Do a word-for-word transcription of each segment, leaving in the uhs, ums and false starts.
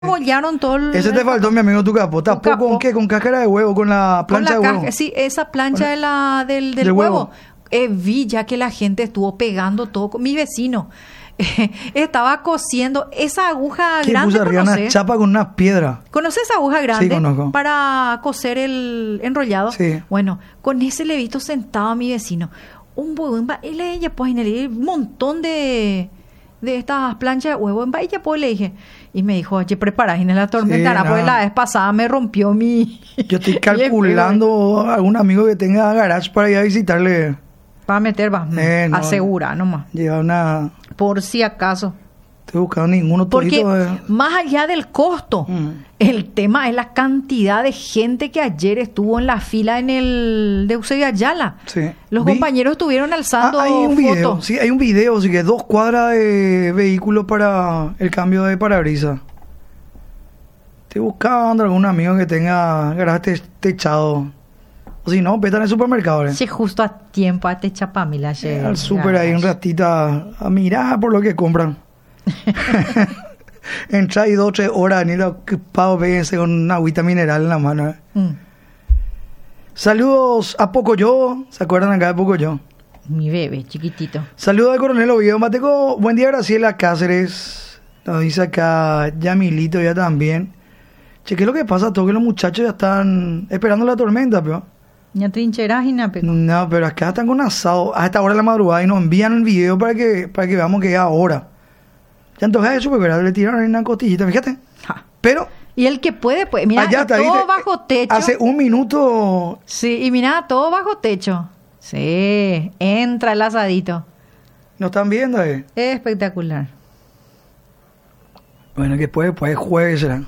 Bollaron todo el... Ese te faltó, mi amigo, tu capo. ¿Tapó capo. con qué? ¿Con cáscara de huevo? ¿Con la plancha con la de huevo? caja- sí, esa plancha de la, del, del Del huevo. huevo. Eh, vi ya que la gente estuvo pegando todo. con- Mi vecino eh, estaba cosiendo esa aguja ¿Qué grande. puso arriba una ¿Conoces? chapa con una piedra? ¿Conoces esa aguja grande? Sí, conozco. Para coser el enrollado. Sí. Bueno, con ese le he visto sentado a mi vecino. Un huevo, y le ella pues un montón de, de estas planchas de huevo en ella pues le dije. Y me dijo, oye, prepara, en la tormenta, Sí, pues nada. la vez pasada me rompió mi... Yo estoy calculando a algún amigo que tenga garage para ir a visitarle. Para meter, va, Eh, no. asegura nomás. Lleva una... Por si acaso. Estoy buscando ninguno Porque todito de- más allá del costo, Mm. el tema es la cantidad de gente que ayer estuvo en la fila en el de Eusebio Ayala. Sí. Los Vi- compañeros estuvieron alzando Ah, hay un video, fotos. sí, hay un video, así que dos cuadras de vehículos para el cambio de parabrisas. Estoy buscando algún amigo que tenga garaje te- techado. O si no, vete al supermercado. ¿eh? Sí, justo a tiempo, a techa Pamela. Eh, al súper ahí un ratito a, a mirar por lo que compran. Entra ahí dos o tres horas, ni lo que pago, véguense con una agüita mineral en la mano. ¿eh? Mm, Saludos a Pocoyo, ¿se acuerdan acá de Pocoyo? mi bebé, chiquitito. Saludos al coronel Oviedo Mateco. Buen día, Graciela Cáceres. Nos dice acá Yamilito ya también. Che, ¿qué es lo que pasa? Todo que los muchachos ya están esperando la tormenta, pero. Ya trincheras y nada, pero... No, pero acá están con asado a esta hora de la madrugada y nos envían el video para que, para que veamos que es ahora. Ya entonces eso, porque le tiraron ahí una costillita, fíjate. Ja. Pero Y el que puede, pues, mira, allá está, todo ¿viste? bajo techo. Hace un minuto. Sí, y mira, todo bajo techo. Sí, entra el asadito. Nos están viendo, eh. Espectacular. Bueno, que después, pues jueves será.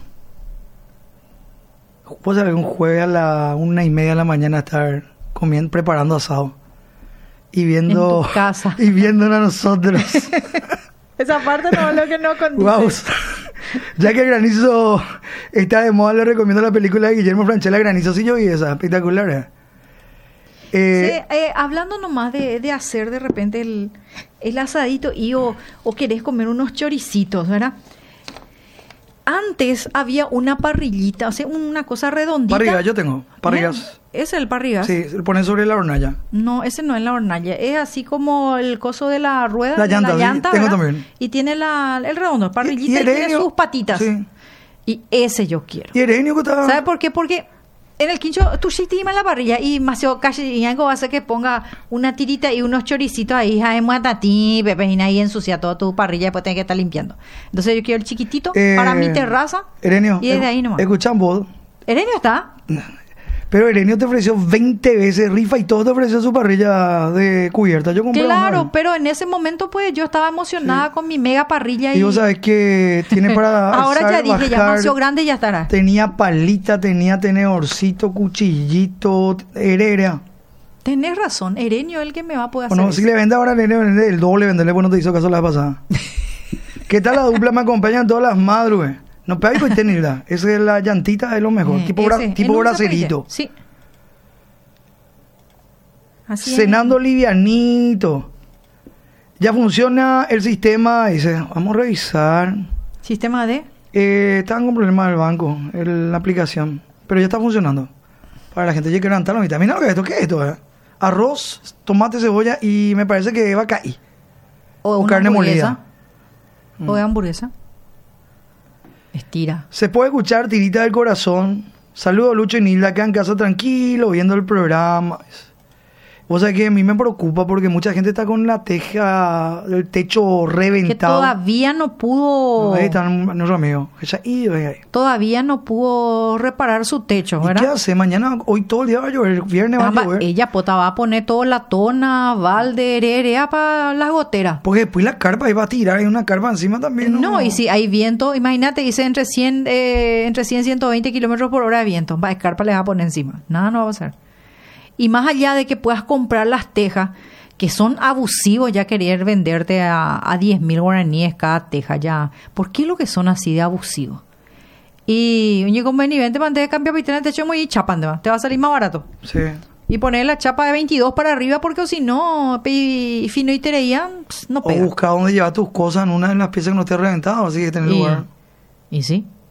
Puede ser un jueves a la una y media de la mañana estar comiendo, preparando asado. Y viendo. En tu casa. Y viéndonos a nosotros. Esa parte no es lo que no condice. Wow. Ya que el granizo está de moda, le recomiendo la película de Guillermo Francella, Granizo. Sí, yo vi esa, espectacular. ¿eh? Eh, Sí, eh, hablando nomás de, de hacer de repente el, el asadito y o, o querés comer unos choricitos, ¿verdad? Antes había una parrillita, o sea, una cosa redondita. Parrilla, yo tengo. Parrillas. Bien, ¿es el parrillas? Sí, se lo ponen sobre la hornalla. No, ese no es la hornalla. Es así como el coso de la rueda. La de llanta, sí, tengo ¿verdad? también. Y tiene la, el redondo, parrillita, Y- y, y tiene Herenio, sus patitas. sí. Y ese yo quiero. Y Erenio que estaba. ¿Sabe por qué? Porque en el quincho tú sí te en la parrilla y más casi y algo va a hacer que ponga una tirita y unos choricitos ahí, ay, muatatí, pepejina ahí ensucia toda tu parrilla y después tienes que estar limpiando. Entonces yo quiero el chiquitito Eh, para mi terraza. Erenio. Y desde ahí nomás. Escuchan vos. Erenio está. Pero Erenio te ofreció veinte veces rifa y todo te ofreció su parrilla de cubierta. Yo compré Claro, una. pero en ese momento pues yo estaba emocionada con mi mega parrilla y, Y vos sabés que tiene para ahora ya alzar, dije, ya bajar. nació grande y ya estará. Tenía palita, tenía tenedorcito, cuchillito, herera. Tenés razón, Erenio es el que me va a poder Bueno, hacer si eso. le vende ahora, le vende el doble, venderle, bueno, te hizo caso la vez pasada. ¿Qué tal la dupla? Me acompañan todas las madrugas. No, pero hay que tenerla. Esa es la llantita, es lo mejor. Eh, tipo ese, bra- en tipo un bracerito. cepillo. Sí. Así es. Cenando livianito. Ya funciona el sistema. Dice, vamos a revisar. Sistema de... Eh, estaban con problemas del banco, el- la aplicación. Pero ya está funcionando. Para la gente ya que levantar la mitad. Mira lo que es esto. ¿Qué es esto? eh? Arroz, tomate, cebolla y me parece que va a caer. O, O una carne hamburguesa. molida. O de hamburguesa. Estira. Se puede escuchar tirita del corazón. Saludos Lucho y Nilda acá en casa tranquilo, viendo el programa. O sea que a mí me preocupa porque mucha gente está con la teja, el techo Que reventado. todavía no pudo... Ahí están nuestros amigos. Ella, y, ahí, ahí. Todavía no pudo reparar su techo, ¿Y qué ¿verdad? hace? Mañana, hoy todo el día va a llover, viernes va a Amba- llover. ella pota va a poner toda la tona, balde, hererea para las goteras. Porque después la carpa ahí va a tirar, hay una carpa encima también. No, No, y si hay viento, imagínate, dice entre cien, eh, entre cien y ciento veinte kilómetros por hora de viento. Va, escarpa les va a poner encima. Nada no va a pasar. Y más allá de que puedas comprar las tejas, que son abusivos ya querer venderte a, a diez mil guaraníes cada teja ya. ¿Por qué lo que son así de abusivos? Y un inconveniente, mantener cambio pitena de techo muy chapan, ¿no? Te va a salir más barato. Sí. Y poner la chapa de veintidós para arriba porque o si no, pe- fino y tereían, no O pega. busca dónde llevar tus cosas en una de las piezas que no esté reventado, así que tener Y- lugar. Y sí.